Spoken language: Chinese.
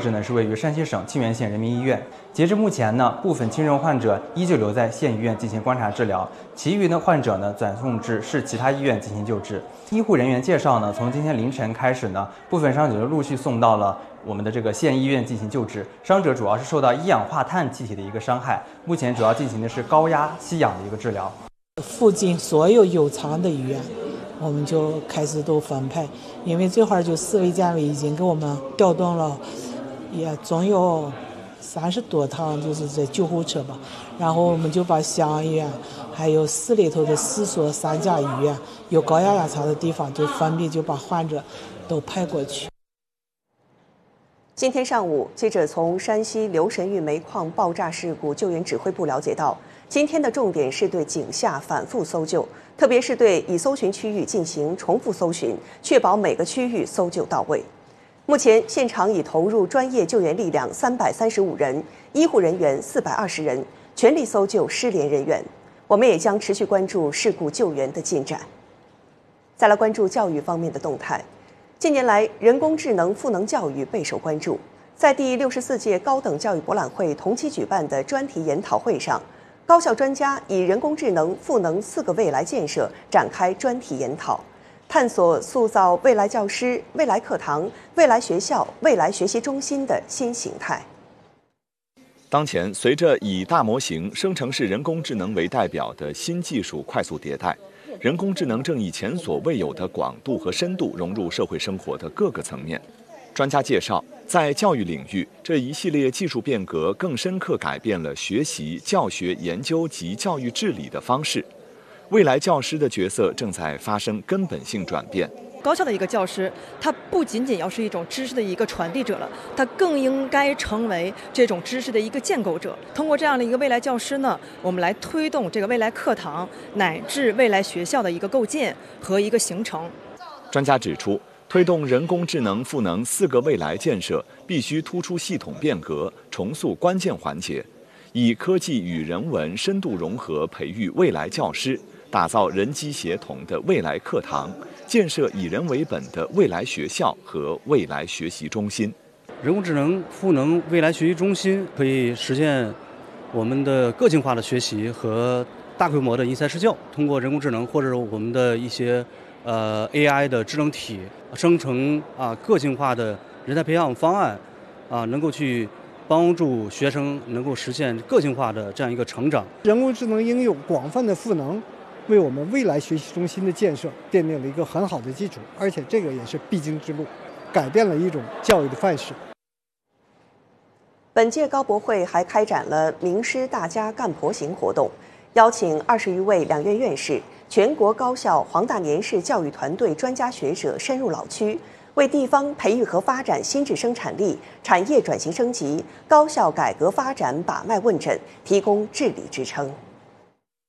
址呢是位于山西省沁源县人民医院。截至目前呢，部分轻症患者依旧留在县医院进行观察治疗，其余的患者呢转送至市其他医院进行救治。医护人员介绍呢，从今天凌晨开始呢，部分伤者就陆续送到了我们的这个县医院进行救治。伤者主要是受到一氧化碳气体的一个伤害，目前主要进行的是高压吸氧的一个治疗。 附近所有有偿的医院，我们就开始都分配，因为这会儿就市卫健委已经给我们调动了，也总有30多趟就是这救护车吧，然后我们就把襄阳医院还有市里头的4所3家医院有高压氧槽的地方，就分别就把患者都派过去。 今天上午，记者从山西留神峪煤矿爆炸事故救援指挥部了解到，今天的重点是对井下反复搜救，特别是对已搜寻区域进行重复搜寻，确保每个区域搜救到位。目前，现场已投入专业救援力量335人，医护人员420人，全力搜救失联人员。我们也将持续关注事故救援的进展。再来关注教育方面的动态。近年来，人工智能赋能教育备受关注。在第64届高等教育博览会同期举办的专题研讨会上，高校专家以人工智能赋能4个未来建设展开专题研讨，探索塑造未来教师、未来课堂、未来学校、未来学习中心的新形态。 当前，随着以大模型、生成式人工智能为代表的新技术快速迭代，人工智能正以前所未有的广度和深度融入社会生活的各个层面。专家介绍，在教育领域，这一系列技术变革更深刻改变了学习、教学、研究及教育治理的方式。未来教师的角色正在发生根本性转变。 高校的一个教师，他不仅仅要是一种知识的一个传递者了，他更应该成为这种知识的一个建构者。通过这样的一个未来教师呢，我们来推动这个未来课堂乃至未来学校的一个构建和一个形成。 专家指出，推动人工智能赋能4个未来建设，必须突出系统变革，重塑关键环节，以科技与人文深度融合，培育未来教师，打造人机协同的未来课堂，建设以人为本的未来学校和未来学习中心。 人工智能赋能未来学习中心，可以实现我们的个性化的学习和大规模的因材施教。通过人工智能或者我们的一些AI 的智能体生成个性化的人才培养方案能够去帮助学生能够实现个性化的这样一个成长。 人工智能应用广泛的赋能，为我们未来学习中心的建设奠定了一个很好的基础，而且这个也是必经之路，改变了一种教育的范式。 本届高博会还开展了名师大家干婆行活动，邀请20余位两院院士、全国高校黄大年市教育团队专家学者深入老区，为地方培育和发展新质生产力、产业转型升级、高校改革发展把脉问诊提供治理支撑。